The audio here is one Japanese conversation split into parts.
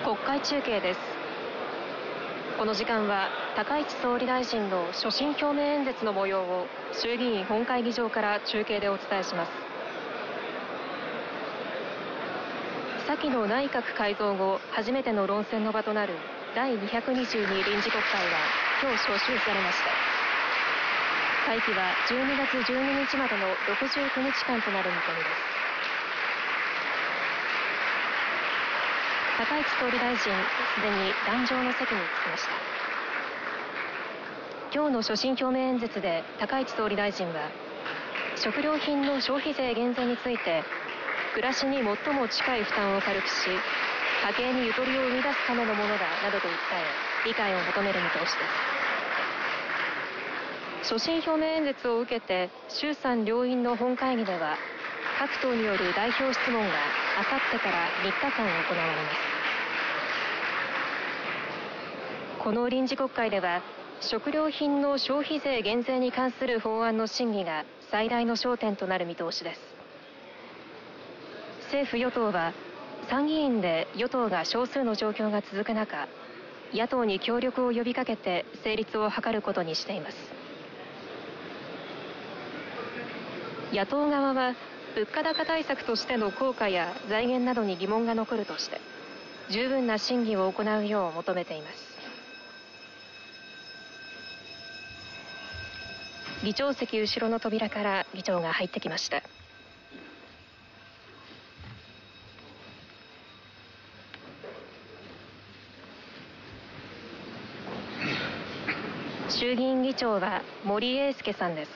国会中継です。この時間は高市総理大臣の所信表明演説の模様を衆議院本会議場から中継でお伝えします。先の内閣改造後初めての論戦の場となる第222臨時国会は今日召集されました。会期は12月12日までの69日間となる見込みです。高市総理大臣、すでに壇上の席に着きました。今日の所信表明演説で高市総理大臣は、食料品の消費税減税について、暮らしに最も近い負担を軽くし、家計にゆとりを生み出すためのものだなどと訴え、理解を求める見通しです。所信表明演説を受けて、衆参両院の本会議では、各党による代表質問があさってから3日間行われます。この臨時国会では、食料品の消費税減税に関する法案の審議が最大の焦点となる見通しです。政府・与党は、参議院で与党が少数の状況が続く中、野党に協力を呼びかけて成立を図ることにしています。野党側は、物価高対策としての効果や財源などに疑問が残るとして、十分な審議を行うよう求めています。議長席後ろの扉から議長が入ってきました。衆議院議長は森英介さんです。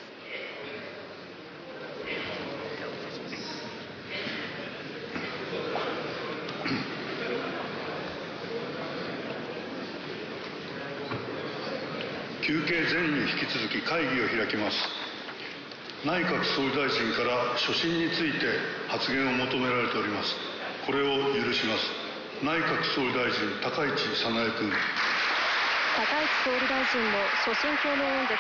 休憩前に引き続き会議を開きます。内閣総理大臣から所信について発言を求められております。これを許します。内閣総理大臣、高市早苗君。 高市総理大臣の所信表明演説です。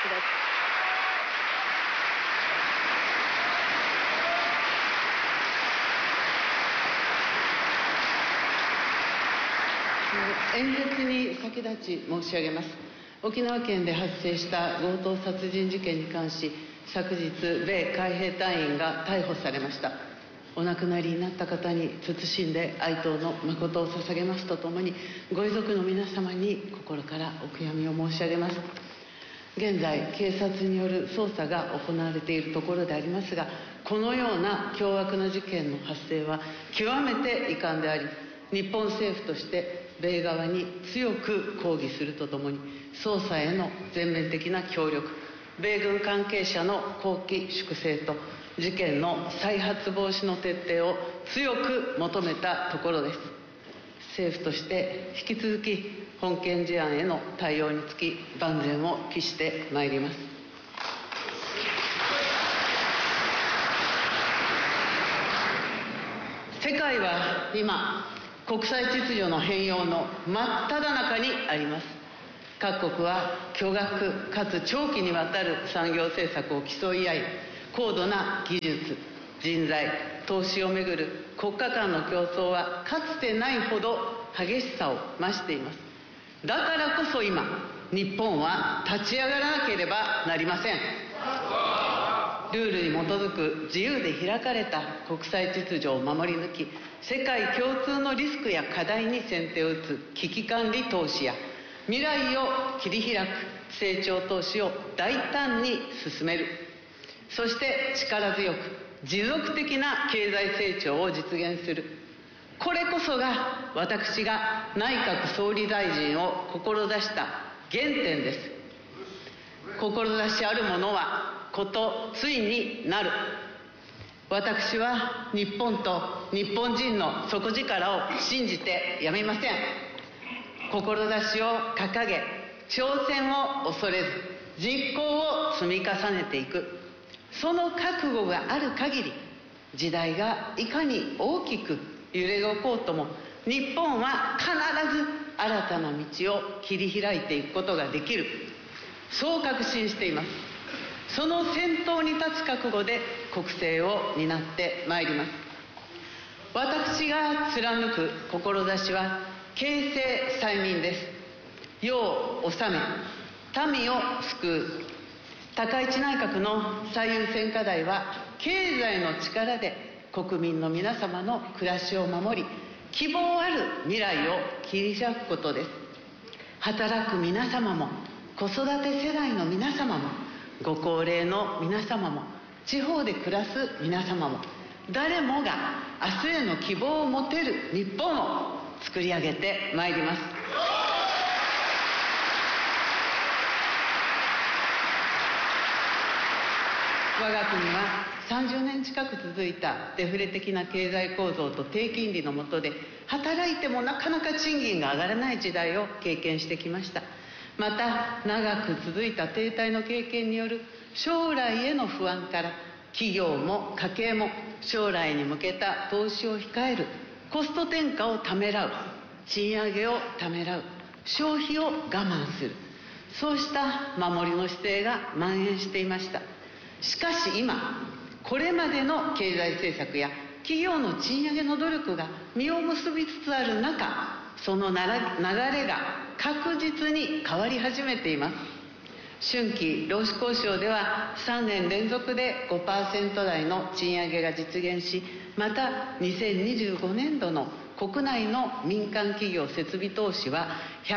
演説に先立ち申し上げます。沖縄県で発生した強盗殺人事件に関し、昨日、米海兵隊員が逮捕されました。お亡くなりになった方に謹んで哀悼の誠を捧げますとともに、ご遺族の皆様に心からお悔やみを申し上げます。現在、警察による捜査が行われているところでありますが、このような凶悪な事件の発生は極めて遺憾であり、日本政府として米側に強く抗議するとともに、捜査への全面的な協力、米軍関係者の綱紀粛正と事件の再発防止の徹底を強く求めたところです。政府として引き続き本件事案への対応につき万全を期してまいります。世界は今、国際秩序の変容の真っ只中にあります。各国は巨額かつ長期にわたる産業政策を競い合い、高度な技術、人材、投資をめぐる国家間の競争はかつてないほど激しさを増しています。だからこそ今、日本は立ち上がらなければなりません。ルールに基づく自由で開かれた国際秩序を守り抜き、世界共通のリスクや課題に先手を打つ危機管理投資や、未来を切り開く成長投資を大胆に進める。そして力強く持続的な経済成長を実現する。これこそが私が内閣総理大臣を志した原点です。志あるものはことついになる。私は日本と日本人の底力を信じてやめません。志を掲げ、挑戦を恐れず、実行を積み重ねていく。その覚悟がある限り、時代がいかに大きく揺れ動こうとも、日本は必ず新たな道を切り開いていくことができる。そう確信しています。その先頭に立つ覚悟で国政を担ってまいります。私が貫く志は、 経世済民です。世を治め、民を救う。高市内閣の最優先課題は、経済の力で国民の皆様の暮らしを守り、希望ある未来を切り開くことです。働く皆様も、子育て世代の皆様も、ご高齢の皆様も、地方で暮らす皆様も、誰もが明日への希望を持てる日本を作り上げてまいります。我が国は30年近く続いたデフレ的な経済構造と低金利の下で、働いてもなかなか賃金が上がらない時代を経験してきました。また、長く続いた停滞の経験による将来への不安から、企業も家計も将来に向けた投資を控える、コスト転嫁をためらう、賃上げをためらう、消費を我慢する、そうした守りの姿勢が蔓延していました。しかし今、これまでの経済政策や企業の賃上げの努力が実を結びつつある中、その流れが確実に変わり始めています。春季労使交渉では3年連続で 5% 台の賃上げが実現し、また2025年度の国内の民間企業設備投資は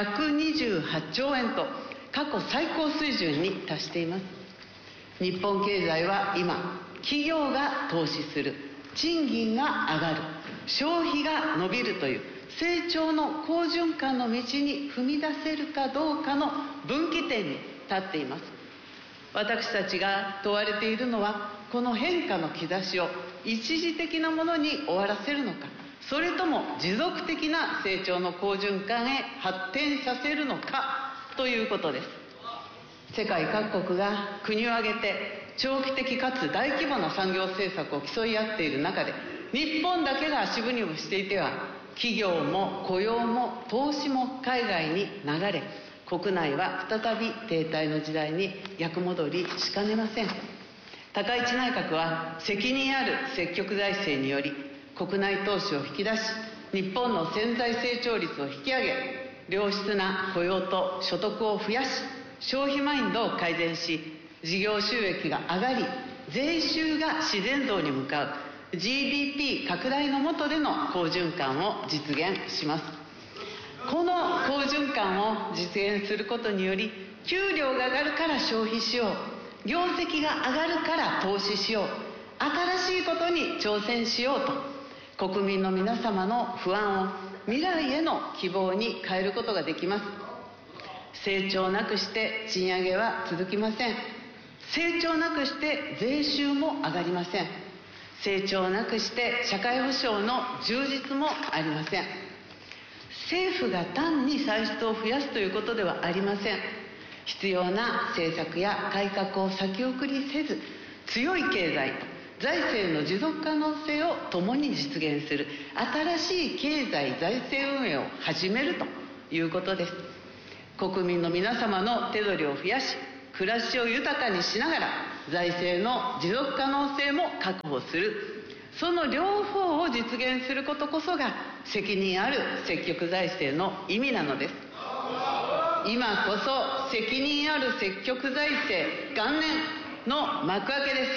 128兆円と過去最高水準に達しています。日本経済は今、企業が投資する、賃金が上がる、消費が伸びるという成長の好循環の道に踏み出せるかどうかの分岐点に立っています。私たちが問われているのは、この変化の兆しを一時的なものに終わらせるのか、それとも持続的な成長の好循環へ発展させるのかということです。世界各国が国を挙げて長期的かつ大規模な産業政策を競い合っている中で、日本だけが足踏みをしていては、企業も雇用も投資も海外に流れ、国内は再び停滞の時代に逆戻りしかねません。高市内閣は責任ある積極財政により、国内投資を引き出し、日本の潜在成長率を引き上げ、良質な雇用と所得を増やし、消費マインドを改善し、事業収益が上がり、税収が自然増に向かう GDP 拡大の下での好循環を実現します。この好循環を実現することにより、給料が上がるから消費しよう、業績が上がるから投資しよう、新しいことに挑戦しようと、国民の皆様の不安を未来への希望に変えることができます。成長なくして賃上げは続きません。成長なくして税収も上がりません。成長なくして社会保障の充実もありません。政府が単に歳出を増やすということではありません。必要な政策や改革を先送りせず、強い経済と財政の持続可能性を共に実現する新しい経済財政運営を始めるということです。国民の皆様の手取りを増やし、暮らしを豊かにしながら財政の持続可能性も確保する、その両方を実現することこそが責任ある積極財政の意味なのです。今こそ責任ある積極財政元年の幕開けです。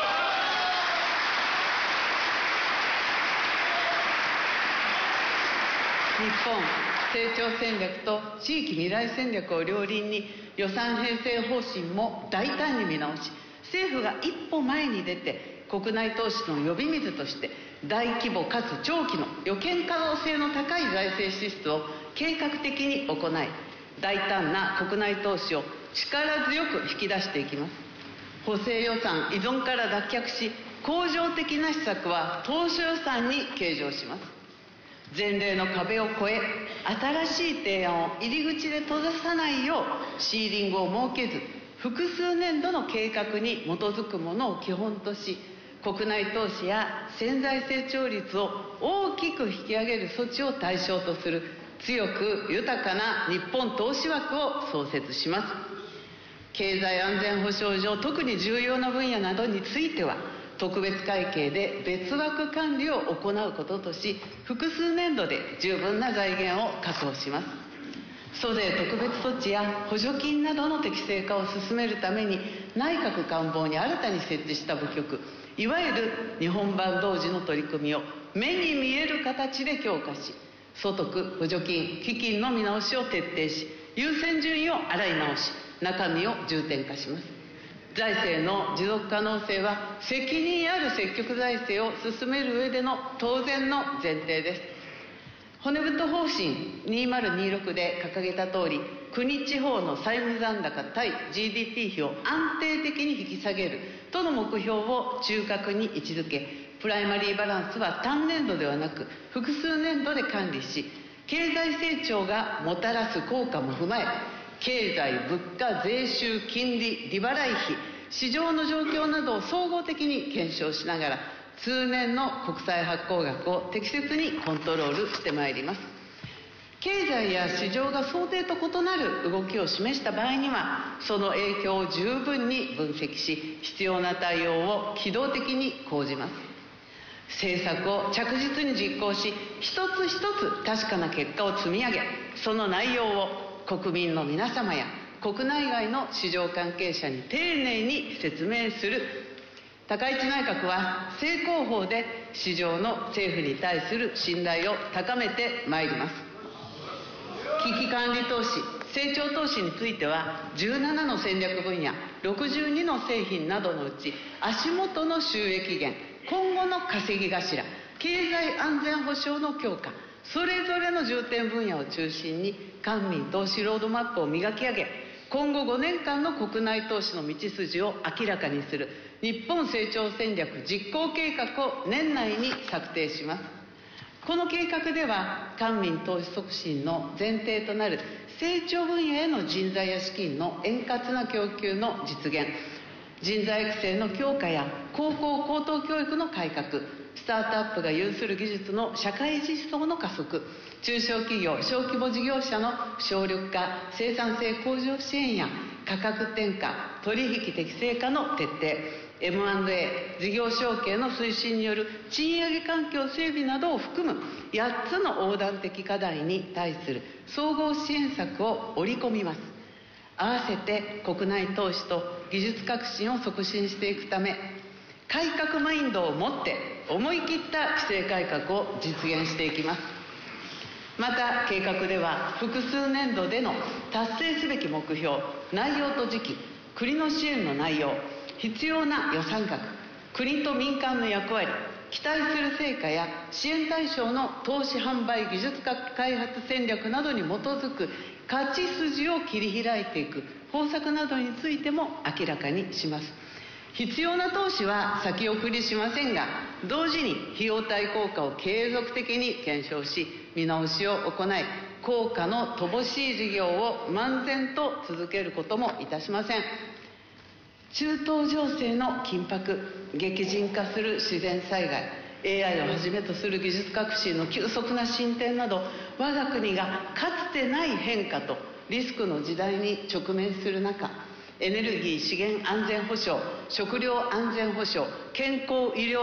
日本成長戦略と地域未来戦略を両輪に、予算編成方針も大胆に見直し、政府が一歩前に出て国内投資の呼び水として大規模かつ長期の予見可能性の高い財政支出を計画的に行い、大胆な国内投資を力強く引き出していきます。補正予算依存から脱却し、恒常的な施策は当初予算に計上します。前例の壁を越え、新しい提案を入り口で閉ざさないようシーリングを設けず、複数年度の計画に基づくものを基本とし、国内投資や潜在成長率を大きく引き上げる措置を対象とする強く豊かな日本投資枠を創設します。経済安全保障上特に重要な分野などについては、 特別会計で別枠管理を行うこととし、複数年度で十分な財源を確保します。租税特別措置や補助金などの適正化を進めるために、内閣官房に新たに設置した部局、いわゆる日本版同時の取り組みを目に見える形で強化し、所得、補助金、基金の見直しを徹底し、優先順位を洗い直し、中身を重点化します。財政の持続可能性は、責任ある積極財政を進める上での当然の前提です。骨太方針2026で掲げた通り、国地方の債務残高対 GDP 比を安定的に引き下げるとの目標を中核に位置づけ、プライマリーバランスは単年度ではなく複数年度で管理し、経済成長がもたらす効果も踏まえ、経済、物価、税収、金利、利払い費、市場の状況などを総合的に検証しながら、通年の国債発行額を適切にコントロールしてまいります。経済や市場が想定と異なる動きを示した場合には、その影響を十分に分析し、必要な対応を機動的に講じます。政策を着実に実行し、一つ一つ確かな結果を積み上げ、その内容を国民の皆様や国内外の市場関係者に丁寧に説明する。高市内閣は正攻法で市場の政府に対する信頼を高めてまいります。危機管理投資、成長投資については、17の戦略分野、62の製品などのうち、足元の収益源、今後の稼ぎ頭、経済安全保障の強化、それぞれの重点分野を中心に官民投資ロードマップを磨き上げ、今後5年間の国内投資の道筋を明らかにする日本成長戦略実行計画を年内に策定します。この計画では、官民投資促進の前提となる成長分野への人材や資金の円滑な供給の実現、人材育成の強化や高校高等教育の改革、スタートアップが有する技術の社会実装の加速、中小企業・小規模事業者の省力化、生産性向上支援や価格転嫁、取引適正化の徹底、M&A、事業承継の推進による賃上げ環境整備などを含む8つの横断的課題に対する総合支援策を織り込みます。合わせて国内投資と技術革新を促進していくため、改革マインドを持って思い切った規制改革を実現していきます。また計画では、複数年度での達成すべき目標、内容と時期、国の支援の内容、必要な予算額、国と民間の役割、期待する成果や支援対象の投資販売技術開発戦略などに基づく勝ち筋を切り開いていく方策などについても明らかにします。必要な投資は先送りしませんが、同時に費用対効果を継続的に検証し、見直しを行い、効果の乏しい事業を漫然と続けることもいたしません。中東情勢の緊迫、激甚化する自然災害、AI をはじめとする技術革新の急速な進展など、我が国がかつてない変化とリスクの時代に直面する中、エネルギー資源安全保障、食料安全保障、健康医療